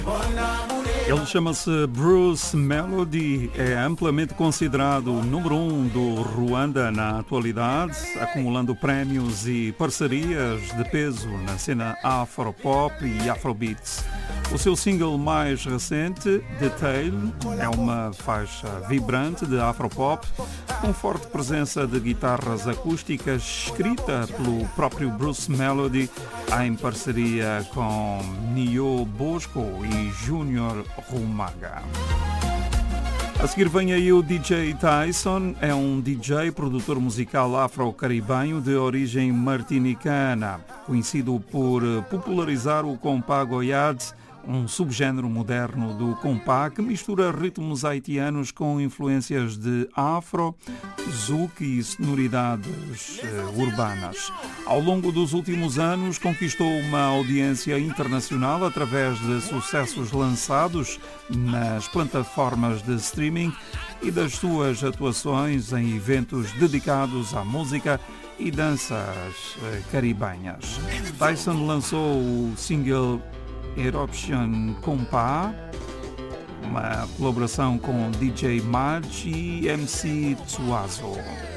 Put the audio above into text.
Ele chama-se Bruce Melody, é amplamente considerado o número 1 do Ruanda na atualidade, acumulando prémios e parcerias de peso na cena afropop e afrobeats. O seu single mais recente, Detail, é uma faixa vibrante de afropop, com forte presença de guitarras acústicas, escrita pelo próprio Bruce Melody, em parceria com Nio Bosco e Junior Rumaga. A seguir vem aí o DJ Tyson, é um DJ produtor musical afro-caribenho de origem martinicana, conhecido por popularizar o compá goiade, um subgénero moderno do compá que mistura ritmos haitianos com influências de afro, zouk e sonoridades urbanas. Ao longo dos últimos anos conquistou uma audiência internacional através de sucessos lançados nas plataformas de streaming e das suas atuações em eventos dedicados à música e danças caribenhas. Tyson lançou o single Eruption Compa, uma colaboração com DJ Maj e MC Tsuazo.